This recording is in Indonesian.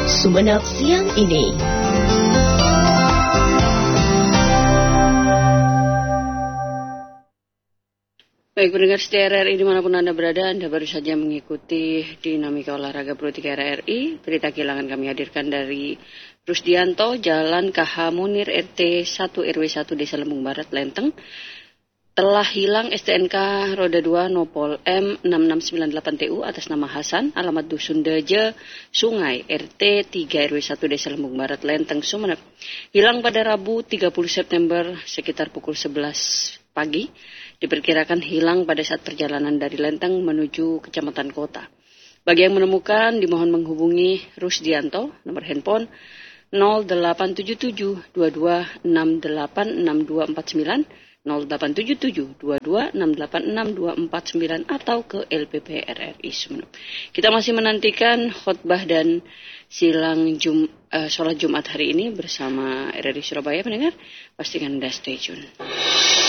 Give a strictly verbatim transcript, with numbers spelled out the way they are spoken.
Sumeneb siang ini. Baik, pendengar setia R R I dimanapun Anda berada, Anda baru saja mengikuti Dinamika Olahraga Pro tiga R R I. Berita kehilangan kami hadirkan dari Rusdianto, Jalan K H Munir, R T satu R W satu Desa Lembung Barat, Lenteng. Telah hilang S T N K Roda dua Nopol M enam enam sembilan delapan T U atas nama Hasan, alamat Dusun Deje, Sungai, R T tiga R W satu Desa Lembung Barat, Lenteng, Sumeneb. Hilang pada Rabu tiga puluh September sekitar pukul sebelas pagi. Diperkirakan hilang pada saat perjalanan dari Lenteng menuju Kecamatan Kota. Bagi yang menemukan, dimohon menghubungi Rusdianto, nomor handphone nol delapan tujuh tujuh dua dua enam delapan enam dua empat sembilan, nol delapan tujuh tujuh dua dua enam delapan enam dua empat sembilan atau ke L P P R R I Sumeneb. Kita masih menantikan khotbah dan silang Jum, uh, sholat Jumat hari ini bersama R R I Surabaya, pendengar. Pastikan Anda stay tune.